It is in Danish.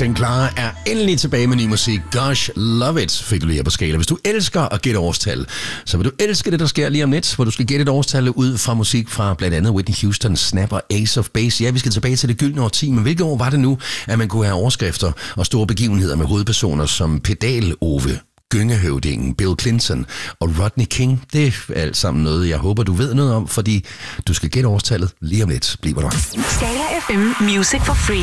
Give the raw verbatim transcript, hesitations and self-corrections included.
Saint Clara er endelig tilbage med ny musik. Gosh, love it, fik du lige her på skala. Hvis du elsker at gætte årstal, så vil du elske det, der sker lige om lidt, hvor du skal gætte et årstal ud fra musik fra blandt andet Whitney Houston, Snap og Ace of Base. Ja, vi skal tilbage til det gyldne årti, men hvilke år var det nu, at man kunne have overskrifter og store begivenheder med hovedpersoner som Pedal-Ove, Gyngehøvdingen, Bill Clinton og Rodney King? Det er alt sammen noget, jeg håber, du ved noget om, fordi du skal gætte årstallet lige om lidt. Bliver der. Skala F M Music for Free.